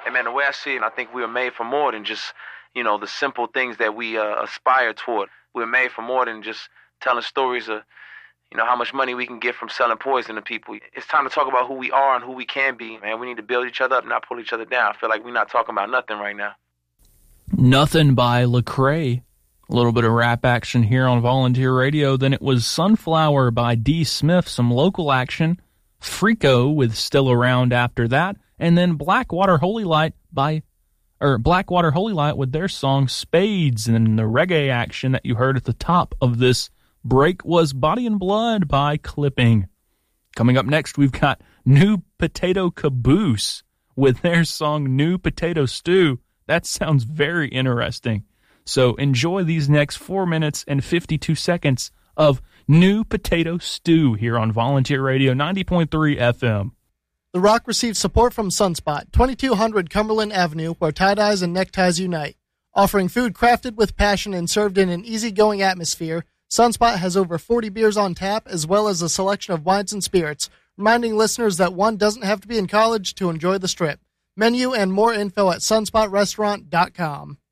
And man, the way I see it, I think we were made for more than just, the simple things that we aspire toward. We were made for more than just telling stories of, how much money we can get from selling poison to people. It's time to talk about who we are and who we can be, man. We need to build each other up, not pull each other down. I feel like we're not talking about nothing right now. Nothing by Lecrae. A little bit of rap action here on Volunteer Radio. Then it was Sunflower by D. Smith, some local action. Freako with Still Around after that. And then Blackwater Holy Light with their song Spades. And then the reggae action that you heard at the top of this break was Body and Blood by Clipping. Coming up next, we've got New Potato Caboose with their song New Potato Stew. That sounds very interesting. So enjoy these next 4 minutes and 52 seconds of New Potato Stew here on Volunteer Radio 90.3 FM. The Rock received support from Sunspot, 2200 Cumberland Avenue, where tie-dyes and neckties unite. Offering food crafted with passion and served in an easygoing atmosphere, Sunspot has over 40 beers on tap, as well as a selection of wines and spirits, reminding listeners that one doesn't have to be in college to enjoy the Strip. Menu and more info at sunspotrestaurant.com.